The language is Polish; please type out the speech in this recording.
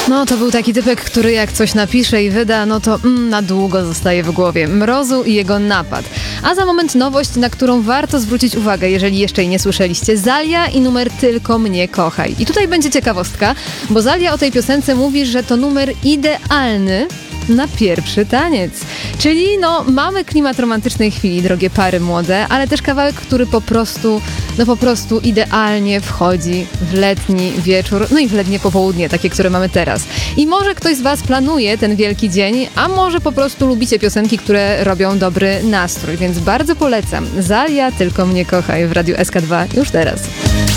No to był taki typek, który jak coś napisze i wyda, no to na długo zostaje w głowie. Mrozu i jego napad. A za moment nowość, na którą warto zwrócić uwagę, jeżeli jeszcze jej nie słyszeliście. Zalia i numer Tylko mnie kochaj. I tutaj będzie ciekawostka, bo Zalia o tej piosence mówi, że to numer idealny na pierwszy taniec. Czyli mamy klimat romantycznej chwili, drogie pary młode, ale też kawałek, który po prostu idealnie wchodzi w letni wieczór, no i w letnie popołudnie, takie, które mamy teraz. I może ktoś z was planuje ten wielki dzień, a może po prostu lubicie piosenki, które robią dobry nastrój, więc bardzo polecam. Zalia, Tylko mnie kochaj w Radiu SK2 już teraz.